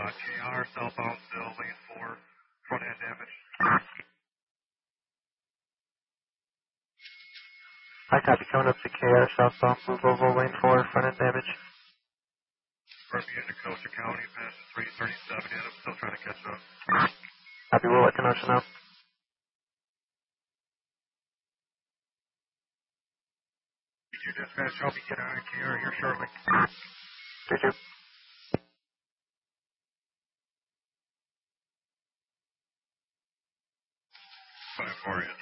KR, southbound still, lane 4, front end damage. Hi, copy. Coming up to KR, southbound Blue Volvo, lane 4, front end damage. Bermuda, Kenosha County, passing 337 in. I'm still trying to catch up. Copy, we'll let Kenosha know. You dispatch, I'll be getting out of KR here shortly. 2-2. 5-4 in.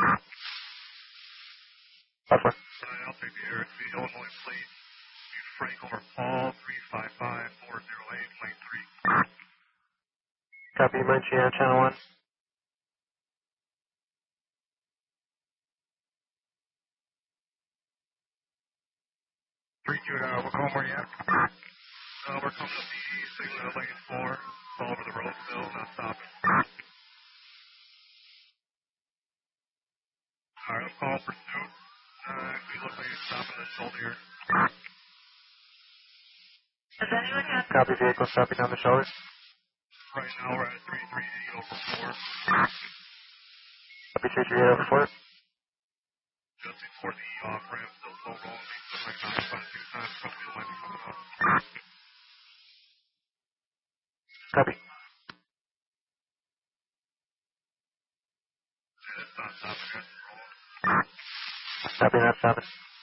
5-4. I'll take the Airspeed, Illinois plate. Frank over Paul, 355-408, lane 3. Copy, Munchie on channel 1. 3-2, we're home where you at? We're coming up the east, lane 4, all over the road still, not stopping. Alright, I'm calling pursuit. We look like it's stopping this shoulder here. Copy, vehicle stopping on the shoulder. Right now we're at 338 over 4. Copy, 338 over 4. Just before the off ramp, still slow rolling. Looks like 952 times, probably might be coming up. Copy. Yeah, it's not stopping, it's rolling. Copy, not stopping.